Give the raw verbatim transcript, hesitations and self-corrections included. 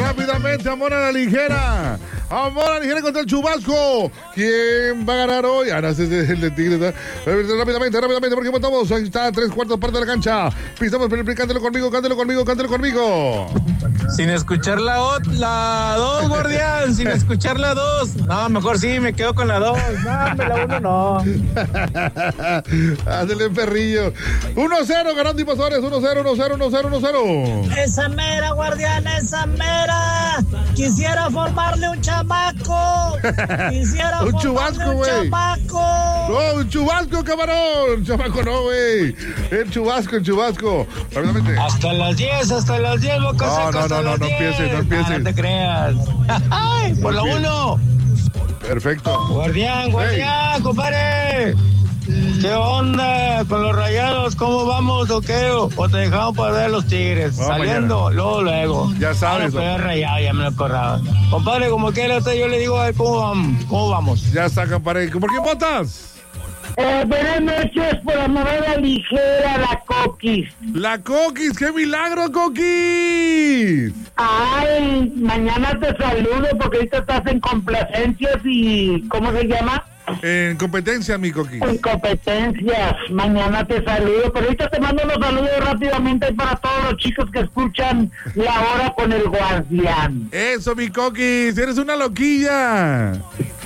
rápidamente, amor a la ligera. Amor a la ligera contra el Chubasco. ¿Quién va a ganar hoy? Ah, no, ese es el de Tigres. ¿No? Rápidamente, rápidamente, porque estamos. Ahí está, tres cuartos parte de la cancha. Pisamos, pero cántelo conmigo, cántelo conmigo, cántelo conmigo. Sin escuchar la ot, la dos, guardián, sin escuchar la dos. No, mejor sí, me quedo con la dos. No, me la uno no. Hazle perrillo. uno cero, ganando Invasores. uno cero, uno cero, uno cero, uno cero. Esa mera, guardián, esa mera. Quisiera formarle un chamaco. Quisiera un formarle chubasco, un güey. chamaco. No, un chubasco, camarón. Chamaco no, güey. El chubasco, el chubasco. Rápidamente. Hasta las diez, hasta las diez, boca No, seca, no, hasta no, no, las no diez. empieces, no empieces. Ah, no te creas. Ay, por la uno. Perfecto. Guardián, guardián, hey. Compadre. ¿Qué onda con los Rayados? ¿Cómo vamos o qué? ¿O te dejamos para ver los Tigres? No, Saliendo, mañana. luego, luego. Ya sabes. Ah, no, Rayado, ya me lo corraba. Compadre, como quiera, yo le digo a ver cómo vamos. ¿Cómo vamos? Ya está, compadre. ¿Por qué votas? Eh, buenas noches, por amor a la ligera, la Coquis. La Coquis, qué milagro, Coquis. Ay, mañana te saludo porque ahorita estás en complacencias y, ¿cómo se llama? En competencia, mi Coquis. En competencias. Mañana te saludo, pero ahorita te mando los saludos rápidamente para todos los chicos que escuchan La Hora con el Guardián. Eso, mi Coquis, eres una loquilla.